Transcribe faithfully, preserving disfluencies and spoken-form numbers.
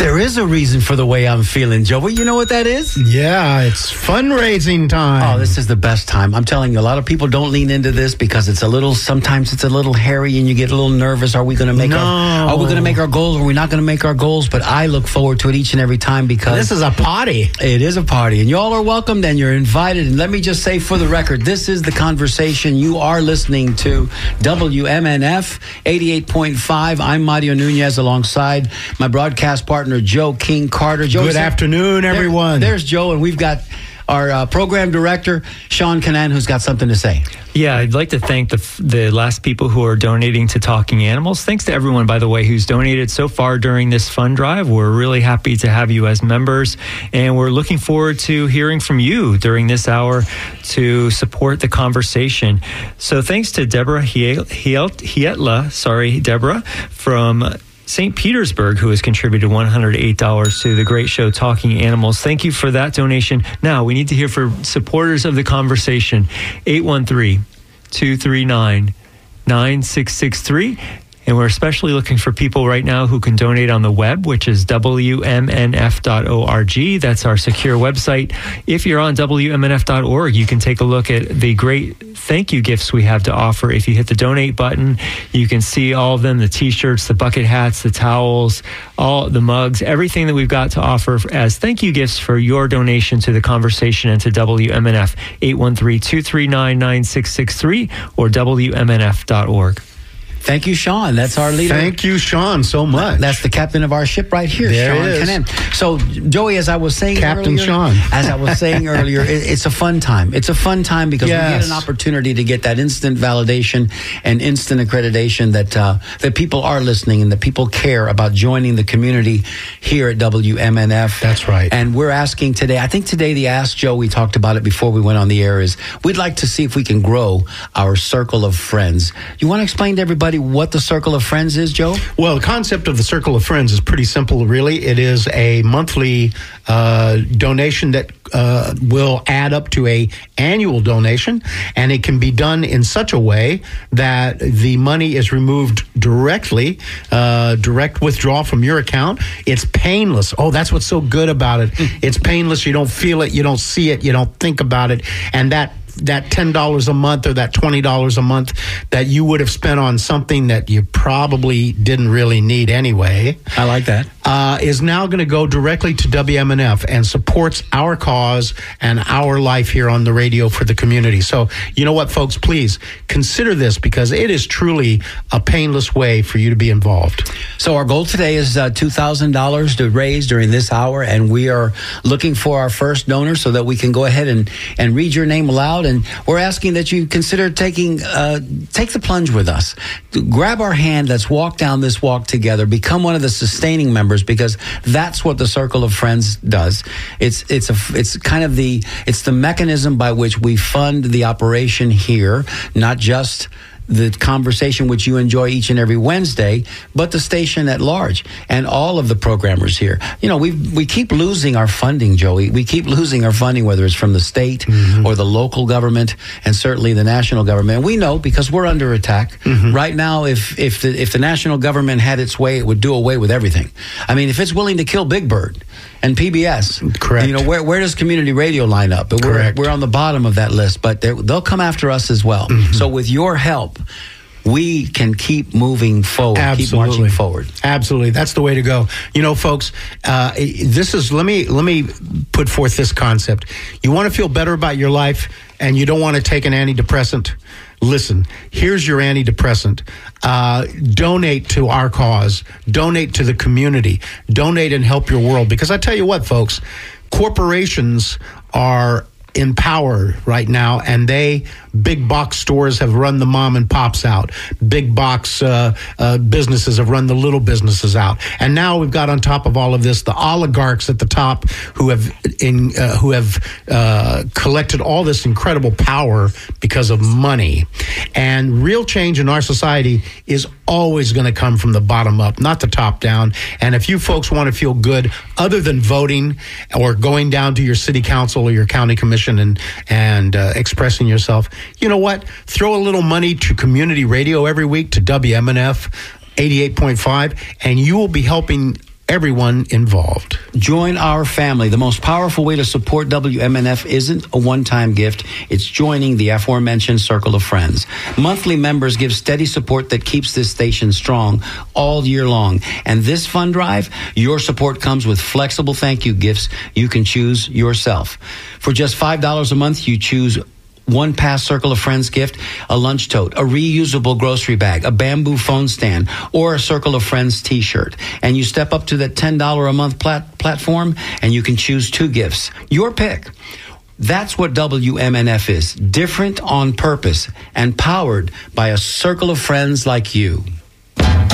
There is a reason for the way I'm feeling, Joe. You know what that is? Yeah, it's fundraising time. Oh, this is the best time. I'm telling you, a lot of people don't lean into this because it's a little, sometimes it's a little hairy and you get a little nervous. Are we going to make no. our, are we going to make our goals? Or are we not going to make our goals? But I look forward to it each and every time because this is a party. It is a party and y'all are welcomed and you're invited. And let me just say for the record, this is the conversation. You are listening to W M N F eighty-eight point five. I'm Mario Nunez alongside my broadcast partner, Joe King Carter. Joe, Good afternoon, everyone. There, there's Joe, and we've got our uh, program director, Sean Canan, who's got something to say. Yeah, I'd like to thank the the last people who are donating to Talking Animals. Thanks to everyone, by the way, who's donated so far during this fund drive. We're really happy to have you as members, and we're looking forward to hearing from you during this hour to support the conversation. So thanks to Deborah Hietla, sorry, Deborah, from Saint Petersburg, who has contributed one hundred eight dollars to the great show Talking Animals. Thank you for that donation. Now, we need to hear from supporters of the conversation. eight one three, two three nine, nine six six three. And we're especially looking for people right now who can donate on the web, which is W M N F dot org. That's our secure website. If you're on W M N F dot org, you can take a look at the great thank you gifts we have to offer. If you hit the donate button, you can see all of them, the t-shirts, the bucket hats, the towels, all the mugs, everything that we've got to offer as thank you gifts for your donation to the conversation and to W M N F. eight one three, two three nine, nine six six three or W M N F dot org. Thank you, Sean. That's our leader. Thank you, Sean, so much. That's the captain of our ship right here, there Sean it is. Canan. So, Joey, as I was saying Captain earlier, Sean. as I was saying earlier, it, it's a fun time. It's a fun time because yes. we get an opportunity to get that instant validation and instant accreditation that uh, that people are listening and that people care about joining the community here at W M N F. That's right. And we're asking today, I think today the Ask Joe, we talked about it before we went on the air, is we'd like to see if we can grow our circle of friends. You want to explain to everybody what the circle of friends is, Joe? Well, the concept of the Circle of Friends is pretty simple, really. It is a monthly uh, donation that uh, will add up to a annual donation, and it can be done in such a way that the money is removed directly, uh, direct withdrawal from your account. It's painless. Oh, that's what's so good about it. It's painless. You don't feel it. You don't see it. You don't think about it. And that that ten dollars a month or that twenty dollars a month that you would have spent on something that you probably didn't really need anyway. I like that. Uh, is now going to go directly to W M N F and supports our cause and our life here on the radio for the community. So, you know what, folks, please consider this because it is truly a painless way for you to be involved. So our goal today is uh, two thousand dollars to raise during this hour, and we are looking for our first donor so that we can go ahead and, and read your name aloud. And we're asking that you consider taking, uh, take the plunge with us. Grab our hand. Let's walk down this walk together. Become one of the sustaining members, because that's what the Circle of Friends does. It's it's a it's kind of the it's the mechanism by which we fund the operation here, not just the conversation which you enjoy each and every Wednesday, but the station at large and all of the programmers here. You know, we we keep losing our funding, Joey. We keep losing our funding, whether it's from the state mm-hmm. or the local government, and certainly the national government. And we know because we're under attack mm-hmm. right now. If if the if the national government had its way, it would do away with everything. I mean, if it's willing to kill Big Bird and P B S, correct? You know, where where does community radio line up? But correct. We're we're on the bottom of that list, but they'll come after us as well. Mm-hmm. So with your help, we can keep moving forward, Absolutely. keep marching forward. Absolutely. That's the way to go. You know, folks, uh, this is, let me, let me put forth this concept. You want to feel better about your life and you don't want to take an antidepressant? Listen, here's your antidepressant. Uh, donate to our cause. Donate to the community. Donate and help your world. Because I tell you what, folks, corporations are in power right now, and they big box stores have run the mom and pops out. Big box uh, uh, businesses have run the little businesses out. And now we've got on top of all of this the oligarchs at the top who have in uh, who have uh, collected all this incredible power because of money. And real change in our society is always going to come from the bottom up, not the top down. And if you folks want to feel good, other than voting or going down to your city council or your county commission and and uh, expressing yourself, you know what? Throw a little money to community radio every week, to W M N F eighty-eight point five, and you will be helping everyone involved. Join our family. The most powerful way to support W M N F isn't a one-time gift. It's joining the aforementioned circle of friends. Monthly members give steady support that keeps this station strong all year long. And this fund drive, your support comes with flexible thank you gifts you can choose yourself. For just five dollars a month, you choose one past Circle of Friends gift, a lunch tote, a reusable grocery bag, a bamboo phone stand, or a Circle of Friends t-shirt. And you step up to that ten dollars a month plat- platform, and you can choose two gifts. Your pick. That's what W M N F is. Different on purpose and powered by a circle of friends like you.